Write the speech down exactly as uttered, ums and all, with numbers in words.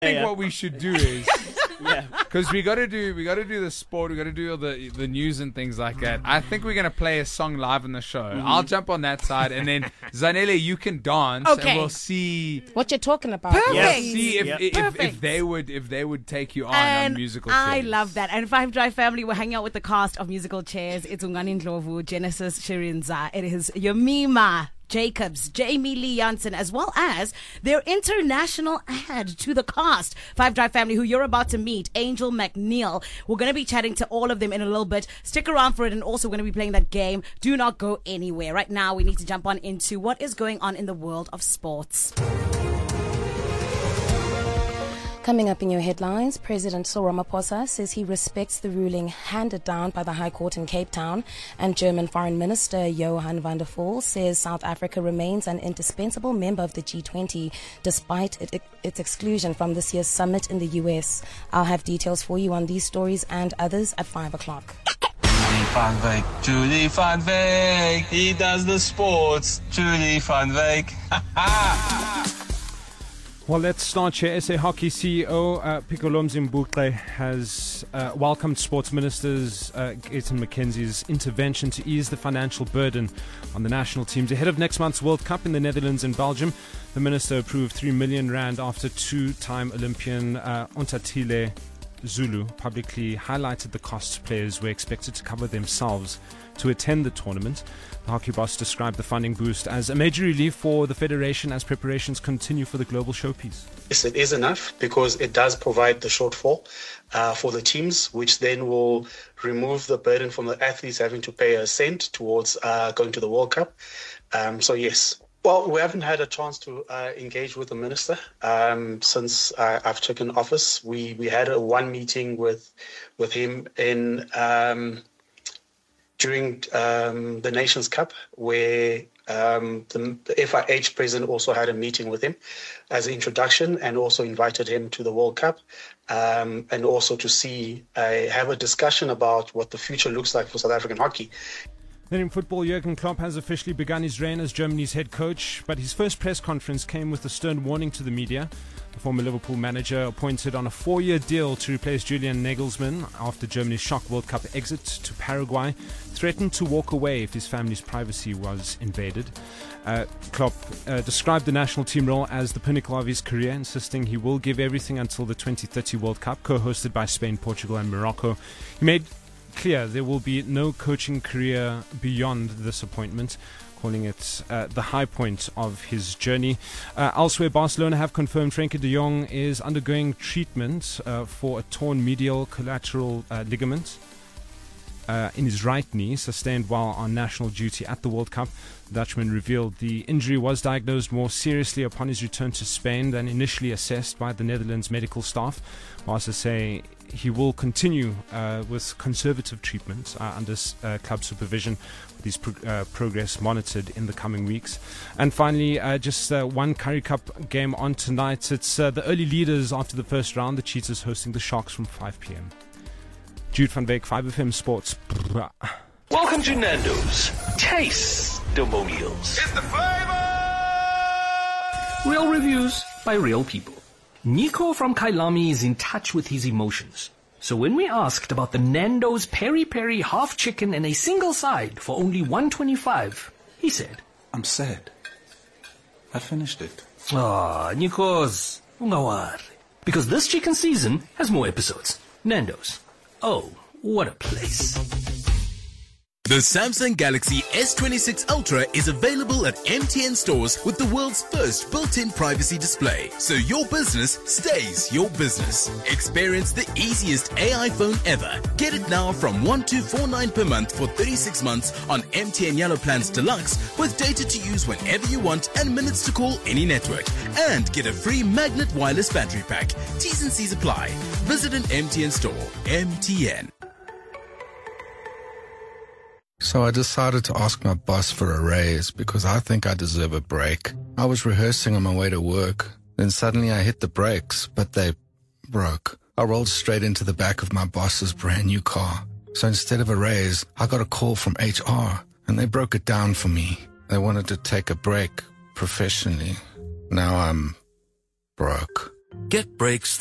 think yeah. what we should do is, Yeah. because we got to do we got to do the sport, we got to do all the the news and things like that. I think we're gonna play a song live on the show. Mm-hmm. I'll jump on that side, and then Zanele, you can dance, Okay. and we'll see. What you're talking about. Perfect. Yeah. See if, Yeah. if, if Perfect. they would if they would take you on And on musical I chairs. love that. And Five Drive Family, we're hanging out with the cast of Musical Chairs. It's Ungani Ndlovu, Genesis Shirinza. It is Yemima Jacobs, Jamie Lee Janssen, as well as their international ad to the cast. Five Drive Family, who you're about to meet, Angel McNeil. We're going to be chatting to all of them in a little bit. Stick around for it, and also we're going to be playing that game. Do not go anywhere. Right now, we need to jump on into what is going on in the world of sports. Coming up in your headlines, President Cyril Ramaphosa says he respects the ruling handed down by the High Court in Cape Town, and German Foreign Minister Johann van der Vol says South Africa remains an indispensable member of the G twenty despite it, its exclusion from this year's summit in the U S. I'll have details for you on these stories and others at five o'clock. Julie van Wyk, Julie van Wyk, he does the sports, Julie van Wyk. Well, let's start here. S A Hockey C E O uh, Piccolo Mzimbuqe has uh, welcomed Sports Ministers uh, Gaten McKenzie's intervention to ease the financial burden on the national teams ahead of next month's World Cup in the Netherlands and Belgium. The minister approved three million rand after two-time Olympian uh, Ontatile Zulu publicly highlighted the costs players were expected to cover themselves to attend the tournament. The hockey boss described the funding boost as a major relief for the federation as preparations continue for the global showpiece. Yes, it is enough because it does provide the shortfall uh, for the teams, which then will remove the burden from the athletes having to pay a cent towards uh, going to the World Cup. Um, so yes. Well, we haven't had a chance to uh, engage with the minister um, since uh, I've taken office. We we had a one meeting with with him in um, during um, the Nations Cup, where um, the, the F I H president also had a meeting with him as an introduction, and also invited him to the World Cup, um, and also to see uh, have a discussion about what the future looks like for South African hockey. Then in football, Jurgen Klopp has officially begun his reign as Germany's head coach, but his first press conference came with a stern warning to the media. The former Liverpool manager, appointed on a four-year deal to replace Julian Nagelsmann after Germany's shock World Cup exit to Paraguay, threatened to walk away if his family's privacy was invaded. Uh, Klopp uh, described the national team role as the pinnacle of his career, insisting he will give everything until the twenty thirty World Cup, co-hosted by Spain, Portugal and Morocco. He made clear there will be no coaching career beyond this appointment, calling it uh, the high point of his journey. Uh, elsewhere, Barcelona have confirmed Frenkie de Jong is undergoing treatment uh, for a torn medial collateral uh, ligament uh, in his right knee, sustained while on national duty at the World Cup. The Dutchman revealed the injury was diagnosed more seriously upon his return to Spain than initially assessed by the Netherlands medical staff. Barca say he will continue uh, with conservative treatment uh, under uh, club supervision, with his pro- uh, progress monitored in the coming weeks. And finally, uh, just uh, one Currie Cup game on tonight. It's uh, the early leaders after the first round, the Cheetahs hosting the Sharks from five p.m. Jude van Beek, five F M Sports. Welcome to Nando's Taste-Demonials. It's the flavor! Real reviews by real people. Nico from Kailami is in touch with his emotions. So when we asked about the Nando's Peri Peri half chicken and a single side for only one twenty-five, he said, I'm sad. I finished it. Ah, Nikos, ungawari. Because this chicken season has more episodes. Nando's. Oh, what a place. The Samsung Galaxy S twenty-six Ultra is available at M T N stores with the world's first built-in privacy display, so your business stays your business. Experience the easiest A I phone ever. Get it now from one thousand two hundred forty-nine per month for thirty-six months on M T N Yellow Plans Deluxe, with data to use whenever you want and minutes to call any network. And get a free magnet wireless battery pack. T's and C's apply. Visit an M T N store. M T N. So I decided to ask my boss for a raise because I think I deserve a break. I was rehearsing on my way to work. Then suddenly I hit the brakes, but they broke. I rolled straight into the back of my boss's brand new car. So instead of a raise, I got a call from H R, and they broke it down for me. They wanted to take a break professionally. Now I'm broke. Get brakes